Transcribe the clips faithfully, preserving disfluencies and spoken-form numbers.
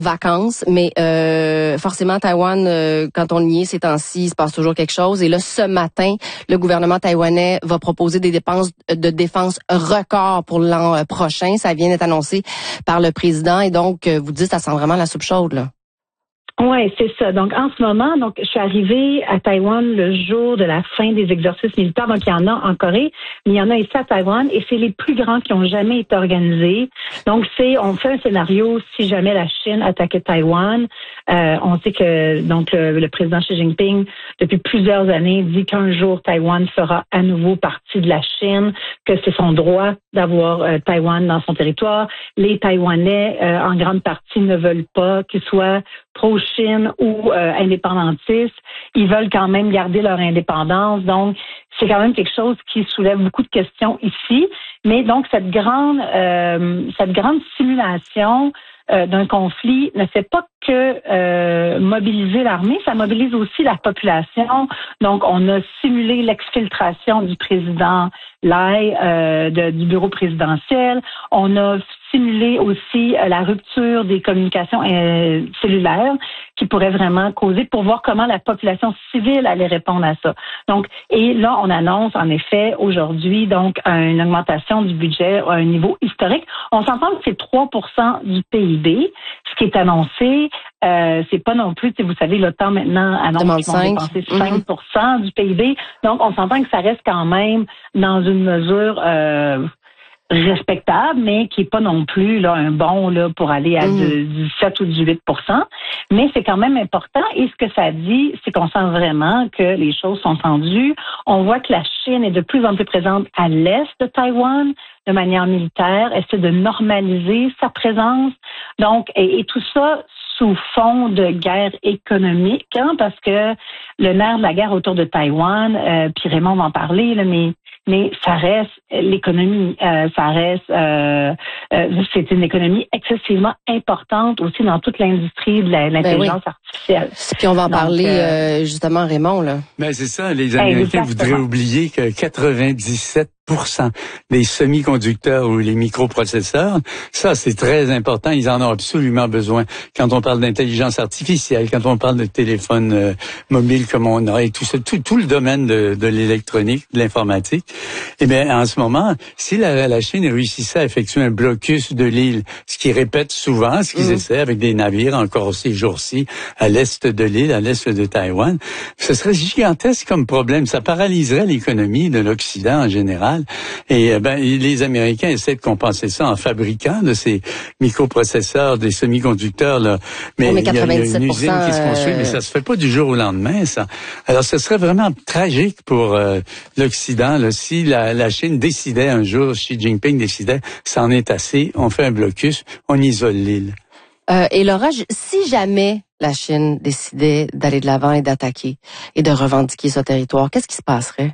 vacances, mais euh, forcément, Taïwan, euh, quand on y est ces temps-ci, il se passe toujours quelque chose. Et là, ce matin, le gouvernement taïwanais va proposer des dépenses de défense records pour l'an prochain. Ça vient d'être annoncé par le président. Et donc, vous dites, ça sent vraiment la soupe chaude, là. Oui, c'est ça. Donc, en ce moment, donc, je suis arrivée à Taïwan le jour de la fin des exercices militaires. Donc, il y en a en Corée, mais il y en a ici à Taïwan, et c'est les plus grands qui ont jamais été organisés. Donc, c'est, on fait un scénario si jamais la Chine attaquait Taïwan. Euh, on sait que, donc, le, le président Xi Jinping, depuis plusieurs années, dit qu'un jour, Taïwan fera à nouveau partie de la Chine, que c'est son droit d'avoir euh, Taïwan dans son territoire. Les Taïwanais, euh, en grande partie, ne veulent pas qu'ils soient pro-Chine ou euh, indépendantistes. Ils veulent quand même garder leur indépendance. Donc, c'est quand même quelque chose qui soulève beaucoup de questions ici. Mais donc, cette grande, euh, cette grande simulation euh, d'un conflit ne fait pas que euh, mobiliser l'armée, ça mobilise aussi la population. Donc, on a simulé l'exfiltration du président Lai euh, de, du bureau présidentiel. On a simulé aussi euh, la rupture des communications euh, cellulaires qui pourrait vraiment causer pour voir comment la population civile allait répondre à ça. Donc, et là, on annonce en effet aujourd'hui donc une augmentation du budget à un niveau historique. On s'entend que c'est trois pour cent du P I B, ce qui est annoncé. Euh, c'est pas non plus, vous savez, l'OTAN maintenant annonce qu'ils vont dépenser cinq pour cent mm-hmm. du P I B. Donc, on s'entend que ça reste quand même dans une mesure euh, respectable, mais qui est pas non plus là un bond là pour aller à mmh. dix-sept ou dix-huit pour cent. Mais c'est quand même important. Et ce que ça dit, c'est qu'on sent vraiment que les choses sont tendues. On voit que la Chine est de plus en plus présente à l'est de Taïwan de manière militaire, essaie de normaliser sa présence. Donc, et, et tout ça sous fond de guerre économique, hein, parce que le nerf de la guerre autour de Taïwan, euh, puis Raymond va en parler, là, mais mais ça reste l'économie, euh, ça reste, euh, euh, c'est une économie excessivement importante aussi dans toute l'industrie de la, l'intelligence ben oui. artificielle. Puis on va en Donc, parler euh, justement, Raymond, là. Ben c'est ça, les Américains voudraient oublier que quatre-vingt-dix-sept pour cent des semi-conducteurs ou les microprocesseurs, ça c'est très important, ils en ont absolument besoin. Quand on parle d'intelligence artificielle, quand on parle de téléphone euh, mobile comme on a et tout ça, tout, tout le domaine de, de l'électronique, de l'informatique, eh bien en ce moment, si la, la Chine réussissait à effectuer un blocus de l'île, ce qu'ils répètent souvent, ce qu'ils mmh. essaient avec des navires encore ces jours-ci à l'est de l'île, à l'est de Taïwan, ce serait gigantesque comme problème, ça paralyserait l'économie de l'Occident en général. Et ben les Américains essaient de compenser ça en fabriquant de ces microprocesseurs, des semi-conducteurs là. Mais, oh, mais il y a, il y a une usine qui se construit, mais ça se fait pas du jour au lendemain, ça. Alors, ce serait vraiment tragique pour euh, l'Occident là, si la, la Chine décidait un jour, Xi Jinping décidait, c'en est assez, on fait un blocus, on isole l'île. Euh, et Laura, si jamais la Chine décidait d'aller de l'avant et d'attaquer et de revendiquer ce territoire, qu'est-ce qui se passerait?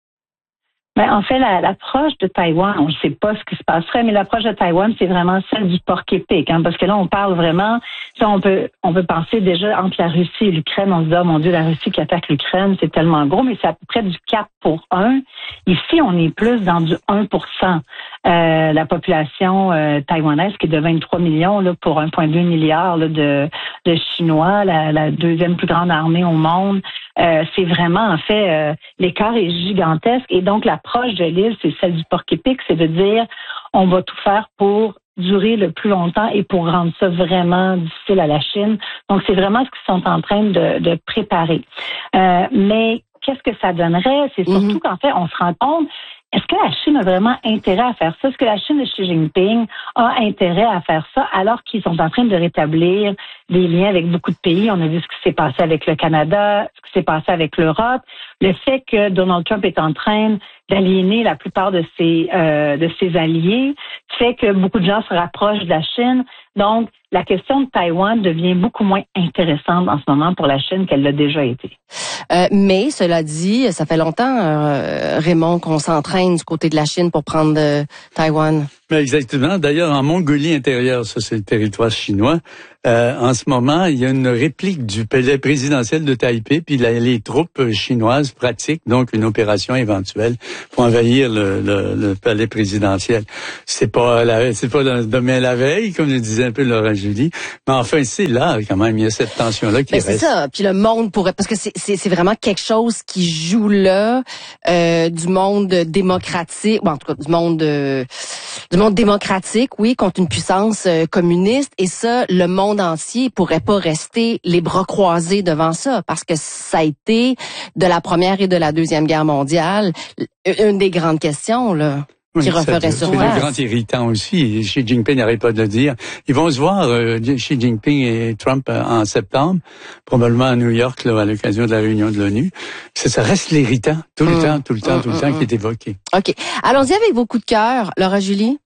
Ben, en fait, la, l'approche de Taïwan, on ne sait pas ce qui se passerait, mais l'approche de Taïwan, c'est vraiment celle du porc-épic, hein, parce que là, on parle vraiment, ça, on peut, on peut penser déjà entre la Russie et l'Ukraine, on se dit, oh mon Dieu, la Russie qui attaque l'Ukraine, c'est tellement gros, mais c'est à peu près du quatre pour un. Ici, on est plus dans du un pour cent. Euh, la population euh, taïwanaise qui est de vingt-trois millions là, pour un virgule deux milliard là, de, de Chinois, la, la deuxième plus grande armée au monde. Euh, c'est vraiment, en fait, euh, l'écart est gigantesque. Et donc, l'approche de l'île, c'est celle du porc-épic, c'est de dire, on va tout faire pour durer le plus longtemps et pour rendre ça vraiment difficile à la Chine. Donc, c'est vraiment ce qu'ils sont en train de, de préparer. Euh, mais qu'est-ce que ça donnerait? C'est surtout mm-hmm. qu'en fait, on se rend compte, est-ce que la Chine a vraiment intérêt à faire ça? Est-ce que la Chine de Xi Jinping a intérêt à faire ça alors qu'ils sont en train de rétablir des liens avec beaucoup de pays? On a vu ce qui s'est passé avec le Canada, ce qui s'est passé avec l'Europe. Le fait que Donald Trump est en train d'aliéner la plupart de ses, euh, de ses alliés fait que beaucoup de gens se rapprochent de la Chine. Donc, la question de Taïwan devient beaucoup moins intéressante en ce moment pour la Chine qu'elle l'a déjà été. Euh, mais, cela dit, ça fait longtemps, euh, Raymond, qu'on s'entraîne du côté de la Chine pour prendre euh, Taïwan. Mais exactement. D'ailleurs, en Mongolie intérieure, ça c'est le territoire chinois, Euh, en ce moment, il y a une réplique du palais présidentiel de Taipei, puis la, les troupes chinoises pratiquent donc une opération éventuelle pour envahir le, le, le palais présidentiel. C'est pas la, c'est pas demain la veille, comme je disais un peu Laurent Julie, mais enfin c'est là quand même, il y a cette tension-là qui ben, reste. C'est ça. Puis le monde pourrait, parce que c'est, c'est, c'est vraiment quelque chose qui joue là, euh, du monde démocratique, bon, en tout cas du monde, euh, du monde démocratique, oui, contre une puissance euh, communiste. Et ça, le monde entier pourrait pas rester les bras croisés devant ça, parce que ça a été de la première et de la deuxième guerre mondiale une des grandes questions là. Oui, qui referait sur place. C'est place. un grand irritant aussi. Xi Jinping n'arrête pas de le dire. Ils vont se voir, euh, Xi Jinping et Trump, euh, en septembre, probablement à New York, là, à l'occasion de la réunion de l'ONU. Ça, ça reste l'irritant, tout le mmh. temps, tout le temps, mmh, tout le mmh, temps mmh. qui est évoqué. OK. Allons-y avec vos coups de cœur, Laura Julie.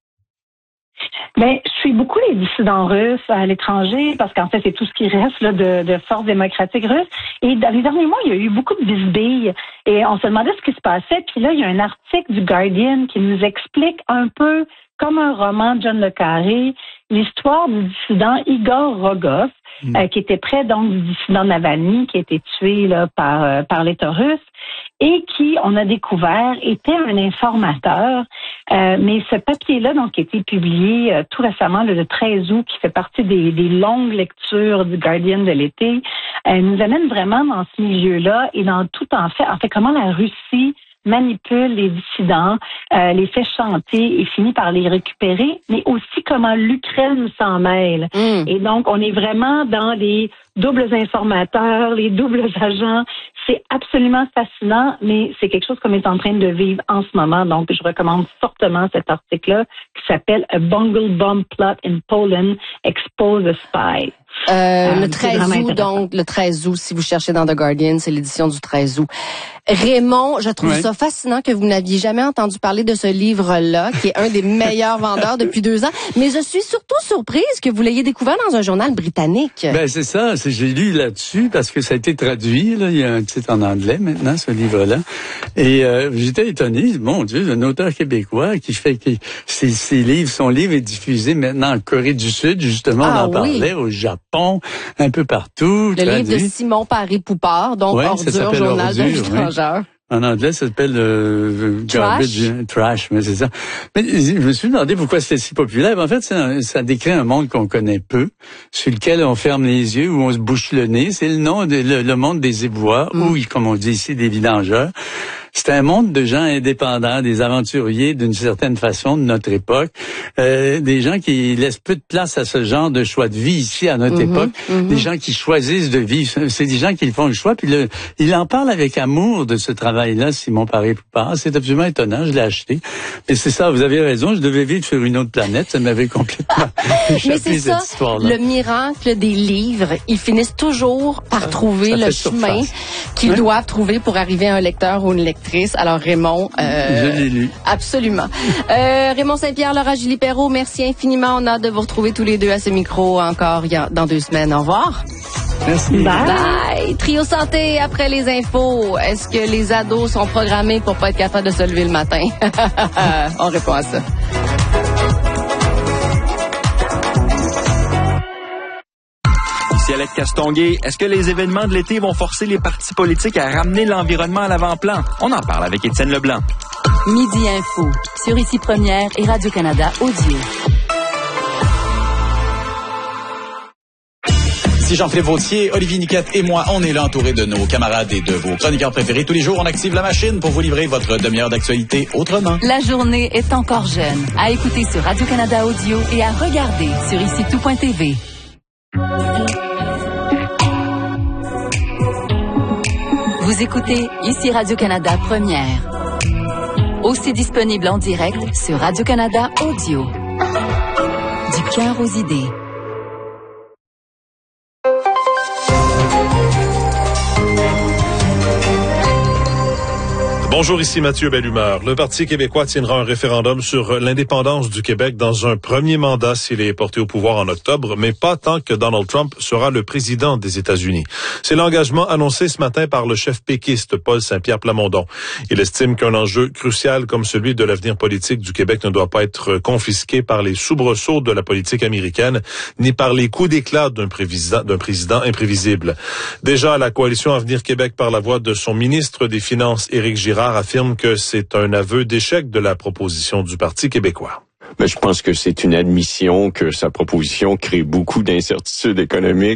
Ben, je suis beaucoup les dissidents russes à l'étranger parce qu'en fait, c'est tout ce qui reste là, de, de forces démocratiques russes. Et dans les derniers mois, il y a eu beaucoup de bisbilles et on se demandait ce qui se passait. Puis là, il y a un article du Guardian qui nous explique un peu, comme un roman de John le Carré, l'histoire du dissident Igor Rogov, mmh. euh, qui était près donc du dissident Navalny, qui a été tué là, par, euh, par l'État russe, et qui, on a découvert, était un informateur. Euh, mais ce papier-là, donc, qui a été publié euh, tout récemment, le treize août, qui fait partie des, des longues lectures du Guardian de l'été, euh, nous amène vraiment dans ce milieu-là et dans tout en fait, en fait, comment la Russie manipule les dissidents, euh, les fait chanter et finit par les récupérer, mais aussi comment l'Ukraine s'en mêle. Mm. Et donc, on est vraiment dans les doubles informateurs, les doubles agents. C'est absolument fascinant, mais c'est quelque chose qu'on est en train de vivre en ce moment. Donc, je recommande fortement cet article-là qui s'appelle « A Bungle Bomb Plot in Poland Expose a Spy ». Euh, euh, le treize août, donc, le treize août, si vous cherchez dans The Guardian, c'est l'édition du treize août. Raymond, je trouve ouais. ça fascinant que vous n'aviez jamais entendu parler de ce livre-là, qui est un des meilleurs vendeurs depuis deux ans. Mais je suis surtout surprise que vous l'ayez découvert dans un journal britannique. Ben, c'est ça. C'est, j'ai lu là-dessus parce que ça a été traduit, là. Il y a un titre en anglais maintenant, ce livre-là. Et, euh, j'étais étonné. Mon Dieu, un auteur québécois qui fait que ses, ses livres, son livre est diffusé maintenant en Corée du Sud, justement. Ah, on en oui. parlait au Japon, un peu partout. Le traduit. livre de Simon Paré-Poupard, donc ouais, Ordure, journal d'un étrangeur. Ouais. En anglais, ça s'appelle euh, Trash. Garbage, Trash, mais c'est ça. Mais je me suis demandé pourquoi c'était si populaire. En fait, ça, ça décrit un monde qu'on connaît peu, sur lequel on ferme les yeux, où on se bouche le nez. C'est le nom, de, le, le monde des éboueurs, mm. ou, comme on dit ici, des vidangeurs. C'est un monde de gens indépendants, des aventuriers d'une certaine façon de notre époque, euh, des gens qui laissent peu de place à ce genre de choix de vie ici à notre mm-hmm, époque, mm-hmm. des gens qui choisissent de vivre. C'est des gens qui font le choix, puis le, il en parle avec amour de ce travail-là, Simon Paré-Poupard. C'est absolument étonnant, je l'ai acheté. Mais c'est ça, vous avez raison, je devais vivre sur une autre planète, ça m'avait complètement échappé. Mais c'est cette ça, histoire-là. Le miracle des livres, ils finissent toujours par ah, trouver le chemin surface. qu'ils ouais. doivent trouver pour arriver à un lecteur ou une lectrice. Alors Raymond, euh, je l'ai lu. Absolument. Euh, Raymond Saint-Pierre, Laura Julie Perrault, merci infiniment. On a hâte de vous retrouver tous les deux à ce micro encore dans deux semaines. Au revoir. Merci. Bye. Bye. Trio Santé après les infos. Est-ce que les ados sont programmés pour pas être capables de se lever le matin? On répond à ça. Alette Castonguay, est-ce que les événements de l'été vont forcer les partis politiques à ramener l'environnement à l'avant-plan? On en parle avec Étienne Leblanc. Midi Info, sur Ici Première et Radio-Canada Audio. Ici Jean-Philippe Vautier, Olivier Niquette et moi, on est là entourés de nos camarades et de vos chroniqueurs préférés. Tous les jours, on active la machine pour vous livrer votre demi-heure d'actualité autrement. La journée est encore jeune. À écouter sur Radio-Canada Audio et à regarder sur ici tout point t v. Vous écoutez Ici Radio-Canada Première. Aussi disponible en direct sur Radio-Canada Audio. Du cœur aux idées. Bonjour, ici Mathieu Bellumeur. Le Parti québécois tiendra un référendum sur l'indépendance du Québec dans un premier mandat s'il est porté au pouvoir en octobre, mais pas tant que Donald Trump sera le président des États-Unis. C'est l'engagement annoncé ce matin par le chef péquiste Paul Saint-Pierre Plamondon. Il estime qu'un enjeu crucial comme celui de l'avenir politique du Québec ne doit pas être confisqué par les soubresauts de la politique américaine, ni par les coups d'éclat d'un président, d'un président imprévisible. Déjà, la coalition Avenir Québec, par la voix de son ministre des Finances, Éric Girard, affirme que c'est un aveu d'échec de la proposition du Parti québécois. Mais je pense que c'est une admission que sa proposition crée beaucoup d'incertitudes économiques.